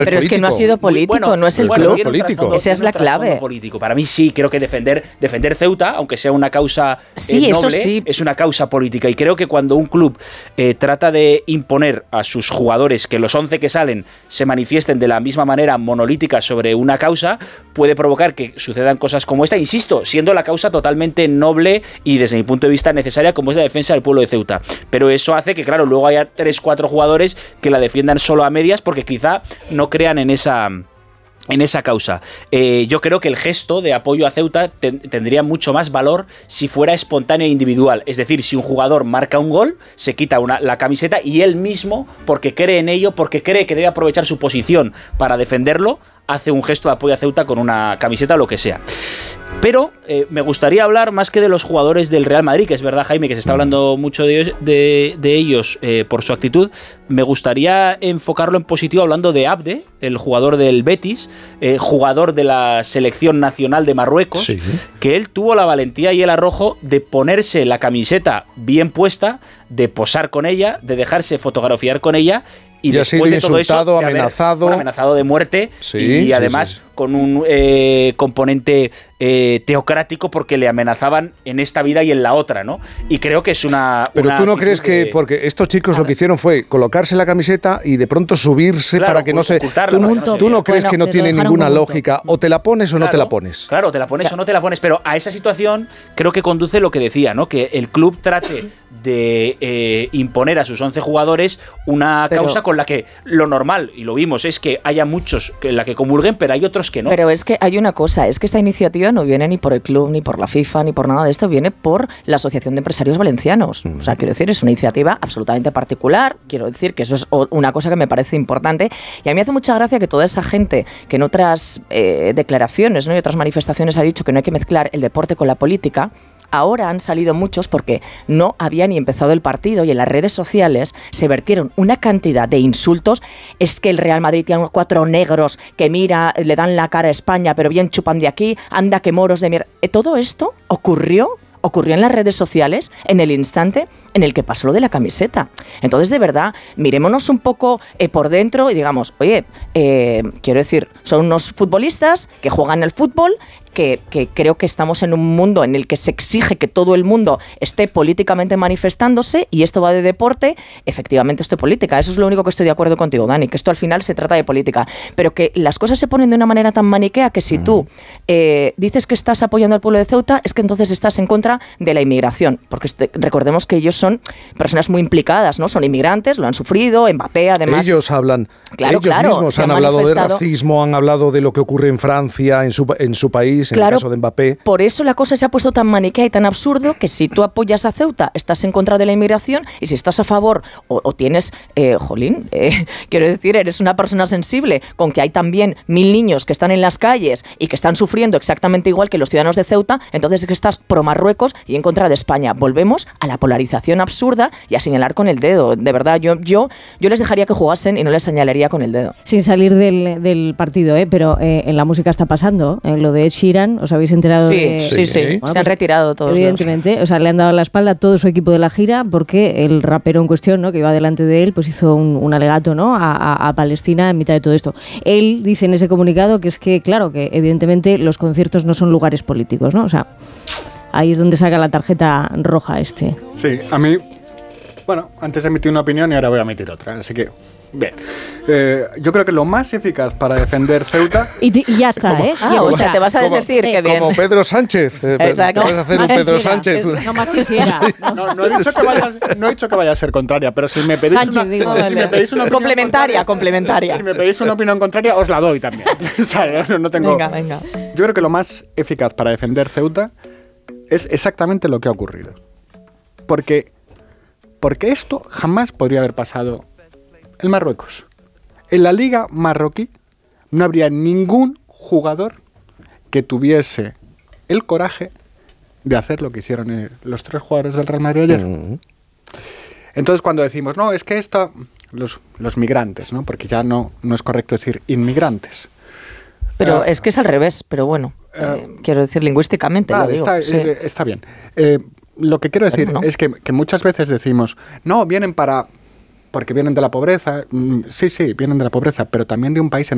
Pero es que no ha sido político, bueno, no es el club. Político. Esa es la clave. Político. Para mí sí, creo que defender Ceuta, aunque sea una causa sí, noble, eso sí. es una causa política. Y creo que cuando un club trata de imponer a sus jugadores que los 11 que salen se manifiesten de la misma manera monolítica sobre una causa, puede provocar que sucedan cosas como esta, insisto, siendo la causa totalmente noble y desde mi punto de vista necesaria, como es la defensa del pueblo de Ceuta. Pero eso hace que, claro, luego haya 3-4 jugadores que la defiendan solo a medias porque quizá no crean en esa causa. Yo creo que el gesto de apoyo a Ceuta tendría mucho más valor si fuera espontáneo e individual. Es decir, si un jugador marca un gol, se quita la camiseta y él mismo, porque cree en ello, porque cree que debe aprovechar su posición para defenderlo, hace un gesto de apoyo a Ceuta con una camiseta o lo que sea. Pero me gustaría hablar más que de los jugadores del Real Madrid, que es verdad, Jaime, que se está hablando mucho de ellos por su actitud. Me gustaría enfocarlo en positivo hablando de Abde, el jugador del Betis, jugador de la selección nacional de Marruecos, sí, que él tuvo la valentía y el arrojo de ponerse la camiseta bien puesta, de posar con ella, de dejarse fotografiar con ella. Y después de todo insultado, eso, amenazado de muerte, sí, y además con un componente teocrático porque le amenazaban en esta vida y en la otra, ¿no? Y creo que es una... Pero tú no crees que... Porque estos chicos lo que hicieron fue colocarse la camiseta y de pronto subirse para que no se... ¿Tú no crees que no tiene ninguna lógica? O te la pones o no te la pones. Claro, te la pones o no te la pones, pero a esa situación creo que conduce lo que decía, ¿no? Que el club trate de imponer a sus 11 jugadores una causa con la que lo normal, y lo vimos, es que haya muchos en la que comulguen, pero hay otros que no. Pero es que hay una cosa, es que esta iniciativa no viene ni por el club, ni por la FIFA, ni por nada de esto, viene por la Asociación de Empresarios Valencianos. O sea, quiero decir, es una iniciativa absolutamente particular, quiero decir que eso es una cosa que me parece importante, y a mí me hace mucha gracia que toda esa gente que en otras declaraciones, ¿no?, y otras manifestaciones ha dicho que no hay que mezclar el deporte con la política. Ahora han salido muchos porque no había ni empezado el partido y en las redes sociales se vertieron una cantidad de insultos. Es que el Real Madrid tiene unos 4 negros que mira, le dan la cara a España, pero bien chupan de aquí, anda que moros de mierda. Todo esto ocurrió en las redes sociales en el instante en el que pasó lo de la camiseta. Entonces, de verdad, mirémonos un poco por dentro y digamos, oye, quiero decir, son unos futbolistas que juegan al fútbol, que creo que estamos en un mundo en el que se exige que todo el mundo esté políticamente manifestándose, y esto va de deporte, efectivamente esto es política. Eso es lo único que estoy de acuerdo contigo, Dani, que esto al final se trata de política, pero que las cosas se ponen de una manera tan maniquea que si tú dices que estás apoyando al pueblo de Ceuta, es que entonces estás en contra de la inmigración, porque recordemos que ellos son personas muy implicadas, ¿no? Son inmigrantes, lo han sufrido, Mbappé además. Ellos hablan, ellos mismos han hablado de racismo, han hablado de lo que ocurre en Francia, en su país, en el caso de Mbappé. Por eso la cosa se ha puesto tan maniquea y tan absurdo que si tú apoyas a Ceuta, estás en contra de la inmigración, y si estás a favor o tienes, quiero decir, eres una persona sensible con que hay también 1000 niños que están en las calles y que están sufriendo exactamente igual que los ciudadanos de Ceuta, entonces es que estás pro Marruecos y en contra de España. Volvemos a la polarización absurda y a señalar con el dedo. De verdad, yo les dejaría que jugasen y no les señalaría con el dedo. Sin salir del partido, pero en la música está pasando. Lo de Ed Sheeran, ¿os habéis enterado? Sí. Bueno, se han retirado todos. Evidentemente, o sea, le han dado la espalda a todo su equipo de la gira porque el rapero en cuestión, ¿no?, que iba delante de él, pues hizo un alegato, ¿no?, a Palestina en mitad de todo esto. Él dice en ese comunicado que es que, claro, que evidentemente los conciertos no son lugares políticos, ¿no? O sea, ahí es donde saca la tarjeta roja este. Sí, a mí... Bueno, antes emitir una opinión y ahora voy a emitir otra, así que... Bien. Yo creo que lo más eficaz para defender Ceuta... Y ya está, o sea, te vas a desdecir que bien. Como Pedro Sánchez. Exacto. Vas a hacer un Pedro Sánchez. No más quisiera. No he dicho que vaya a ser contraria, pero si me pedís una complementaria. Si me pedís una opinión contraria, os la doy también. O sea, no tengo... Venga. Yo creo que lo más eficaz para defender Ceuta es exactamente lo que ha ocurrido. Porque esto jamás podría haber pasado en Marruecos. En la liga marroquí no habría ningún jugador que tuviese el coraje de hacer lo que hicieron los 3 jugadores del Real Madrid ayer. Entonces, cuando decimos, no, es que esto... Los migrantes, ¿no? Porque ya no es correcto decir inmigrantes. Pero es que es al revés, pero bueno, quiero decir lingüísticamente. Vale, lo digo, está bien. Lo que quiero decir es que muchas veces decimos, no, vienen porque vienen de la pobreza. Sí, vienen de la pobreza, pero también de un país en